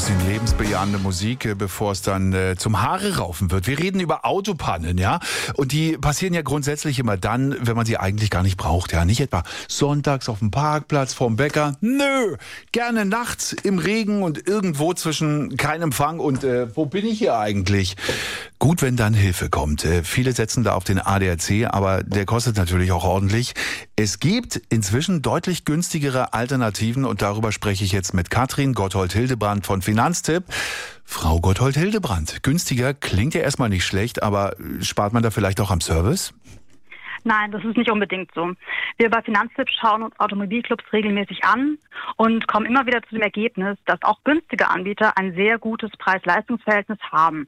bisschen lebensbejahende Musik, bevor es dann zum Haare raufen wird. Wir reden über Autopannen, ja? Und die passieren ja grundsätzlich immer dann, wenn man sie eigentlich gar nicht braucht, ja? Nicht etwa sonntags auf dem Parkplatz vorm Bäcker. Nö, gerne nachts im Regen und irgendwo zwischen kein Empfang und wo bin ich hier eigentlich? Gut, wenn dann Hilfe kommt. Viele setzen da auf den ADAC, aber der kostet natürlich auch ordentlich. Es gibt inzwischen deutlich günstigere Alternativen und darüber spreche ich jetzt mit Katrin Gotthold-Hildebrand von Finanztipp. Frau Gotthold-Hildebrand, günstiger klingt ja erstmal nicht schlecht, aber spart man da vielleicht auch am Service? Nein, das ist nicht unbedingt so. Wir bei Finanztipp schauen uns Automobilclubs regelmäßig an und kommen immer wieder zu dem Ergebnis, dass auch günstige Anbieter ein sehr gutes Preis-Leistungs-Verhältnis haben.